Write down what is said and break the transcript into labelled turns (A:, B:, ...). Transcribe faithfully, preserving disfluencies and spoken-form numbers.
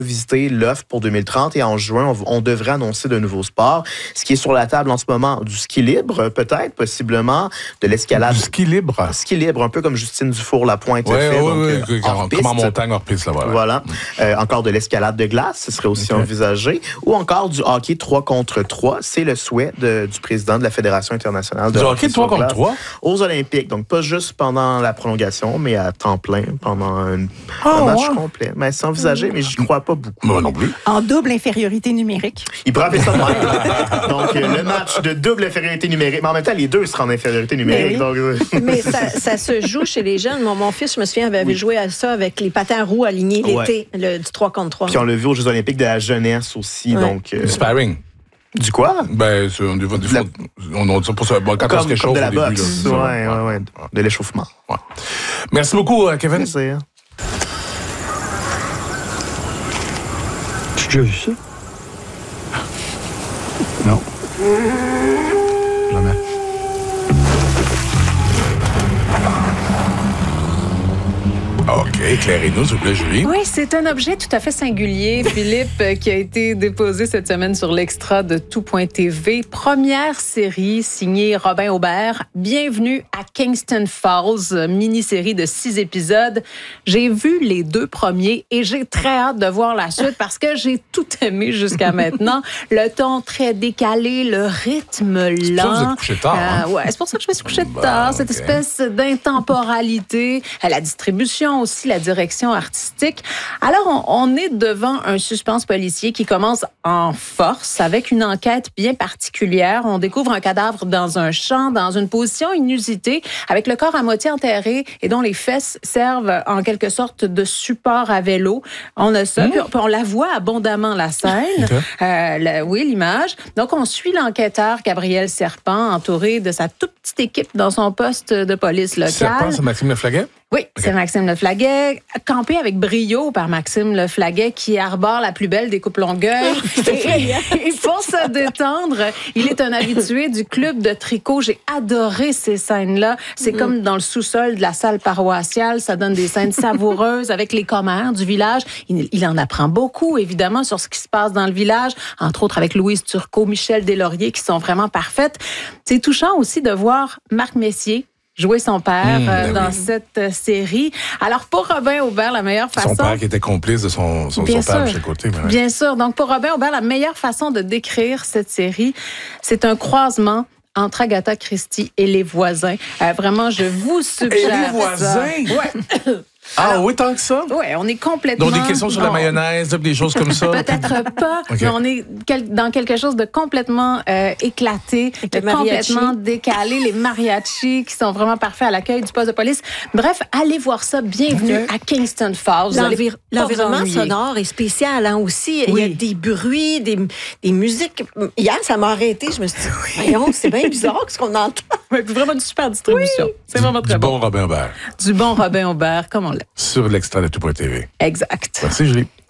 A: visiter l'offre pour deux mille trente et en juin, on, on devrait annoncer de nouveaux sports. Ce qui est sur la table en ce moment, du ski libre, peut-être, possiblement, de l'escalade.
B: Du ski libre?
A: Ski libre, un peu comme Justine Dufour-Lapointe le
B: ouais,
A: fait.
B: Oui,
A: donc,
B: oui,
A: euh,
B: comme, comme en montagne, hors piste, là, voilà.
A: Voilà. Euh, encore de l'escalade de glace, ce serait aussi okay. envisagé. Ou encore du hockey trois contre trois. C'est le souhait de, du président de la Fédération internationale de
B: du
A: hockey.
B: hockey trois contre trois?
A: Aux Olympiques. Donc, pas juste pendant la prolongation, mais à temps plein, pendant un,
B: oh,
A: un match
B: ouais.
A: complet. Mais c'est envisagé, mais j'y crois pas beaucoup.
B: Moi non plus.
C: En double infériorité numérique.
A: Il pourrait appeler ça de même. Donc, euh, le match de double infériorité numérique. Mais en même temps, les deux seront en infériorité numérique.
D: Mais, oui.
A: donc, euh...
D: mais ça, ça se joue chez les jeunes. Mon, mon fils, je me souviens, avait oui. joué à ça avec les patins à roues alignés l'été, ouais. le, du trois contre trois.
A: Puis on l'a vu aux Jeux olympiques de la jeunesse aussi.
D: Ouais.
A: Donc, euh...
B: Du sparring.
A: Du quoi?
B: Ben, c'est, on, on, la... on, on, on pour ça. Bon, quand
A: comme,
B: on se réchauffe
A: de la
B: au début,
A: boxe.
B: là,
A: ouais, ouais, ouais, de l'échauffement.
B: Ouais. Merci beaucoup, Kevin.
A: Merci.
E: Tu as déjà vu ça? Non. Jamais.
B: OK, éclairez-nous, s'il vous plaît, Julie.
F: Oui, c'est un objet tout à fait singulier, Philippe, qui a été déposé cette semaine sur l'extra de tout point t v. Première série signée Robin Aubert. Bienvenue à Kingston Falls, mini-série de six épisodes. J'ai vu les deux premiers et j'ai très hâte de voir la suite parce que j'ai tout aimé jusqu'à maintenant. Le ton très décalé, le rythme lent.
B: C'est pour ça que vous êtes couché tard. Hein?
F: Euh, ouais, c'est pour ça que je me suis couché
B: bah,
F: tard. Cette
B: okay.
F: espèce d'intemporalité, la distribution aussi, la direction artistique. Alors, on, on est devant un suspense policier qui commence en force avec une enquête bien particulière. On découvre un cadavre dans un champ, dans une position inusitée, avec le corps à moitié enterré et dont les fesses servent en quelque sorte de support à vélo. On a ça, mmh. puis on la voit abondamment, la scène. Okay. Euh, la, oui, l'image. Donc, on suit l'enquêteur Gabriel Serpent, entouré de sa toute petite équipe dans son poste de police locale.
B: Serpent, c'est Maxime Leflaguet?
F: Oui, okay. C'est Maxime Leflaguet, campé avec brio par Maxime Leflaguet, qui arbore la plus belle des coupes Longueuil. et, et pour se détendre, il est un habitué du club de tricot. J'ai adoré ces scènes-là. C'est mm-hmm. comme dans le sous-sol de la salle paroissiale. Ça donne des scènes savoureuses avec les commères du village. Il, il en apprend beaucoup, évidemment, sur ce qui se passe dans le village, entre autres avec Louise Turcot, Michel Deslauriers, qui sont vraiment parfaites. C'est touchant aussi de voir Marc Messier jouer son père mmh, euh, dans oui. cette euh, série. Alors, pour Robin Aubert, la meilleure façon...
B: Son père qui était complice de son, son, son père de chaque côté. Mais ouais.
F: Bien sûr. Donc, pour Robin Aubert, la meilleure façon de décrire cette série, c'est un croisement entre Agatha Christie et Les Voisins. Euh, vraiment, je vous suggère
B: Et Les Voisins?
F: Ouais.
B: Ah
F: Alors,
B: oui, tant que ça?
F: Oui, on est complètement...
B: Donc, des questions sur
F: non.
B: la mayonnaise, des choses comme ça?
F: Peut-être pas, okay. mais on est quel, dans quelque chose de complètement euh, éclaté, de complètement décalé. Les mariachis qui sont vraiment parfaits à l'accueil du poste de police. Bref, allez voir ça. Bienvenue okay. à Kingston Falls.
D: L'envir- l'environnement sonore est spécial hein, aussi. Oui. Il y a des bruits, des, des musiques. Hier, ça m'a arrêté. Je me suis dit, voyons, c'est bien bizarre ce qu'on entend.
F: Oui, vraiment une super distribution. Oui. C'est vraiment très
B: du
F: bon.
B: bon Robin Aubert.
F: Du bon Robin Aubert, comme on l'a.
B: Sur l'extra de tout point t v.
F: Exact.
B: Merci, Julie.